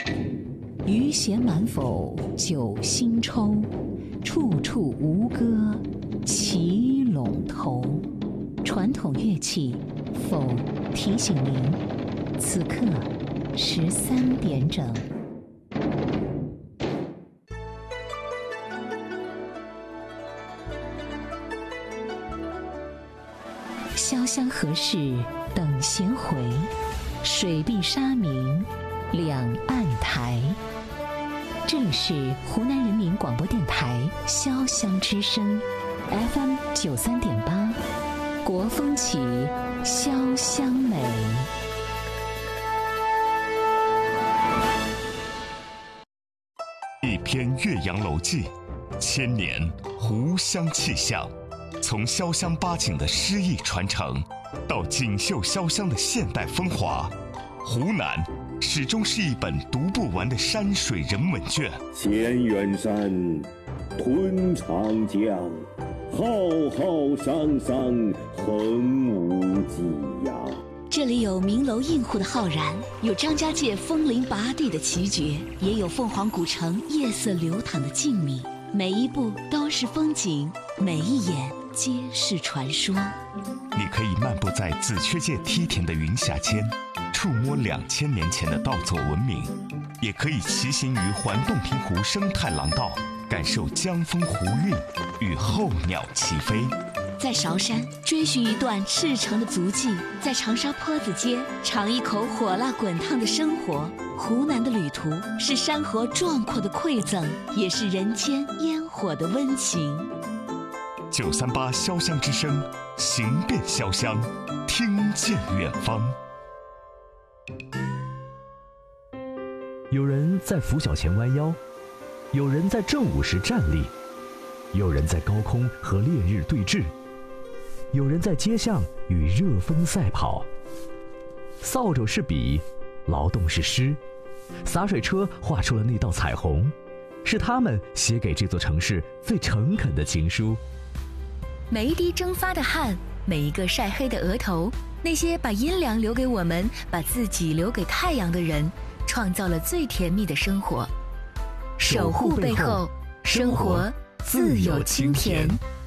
余弦满否酒新抽，处处吴歌齐陇头。传统乐器否提醒您，此刻13点整。潇湘何事等闲回，水碧沙明两岸台。这里是湖南人民广播电台潇湘之声 FM 93.8，国风起，潇湘美。 一篇岳阳楼记，1000年湖湘气象。从潇湘八景的诗意传承，到锦绣潇湘的现代风华，湖南始终是一本读不完的山水人文卷。 千源山，吞长江，浩浩汤汤，横无际呀。 这里有名楼映户的浩然，有张家界枫林拔地的奇绝，也有凤凰古城夜色流淌的静谧。每一步都是风景，每一眼皆是传说。 你可以漫步在紫雀界梯田的云霞间，触摸2000年前的稻作文明；也可以骑行于环洞庭湖生态廊道，感受江风湖韵与候鸟齐飞。 在韶山追寻一段赤诚的足迹，在长沙坡子街尝一口火辣滚烫的生活。湖南的旅途是山河壮阔的馈赠，也是人间烟火的温情。 938潇湘之声，行遍潇湘，听见远方。 有人在拂晓前弯腰，有人在正午时站立，有人在高空和烈日对峙，有人在街巷与热风赛跑。扫帚是笔，劳动是诗，洒水车画出了那道彩虹，是他们写给这座城市最诚恳的情书。 每一滴蒸发的汗，每一个晒黑的额头，那些把阴凉留给我们，把自己留给太阳的人，创造了最甜蜜的生活。守护背后，生活自有清甜。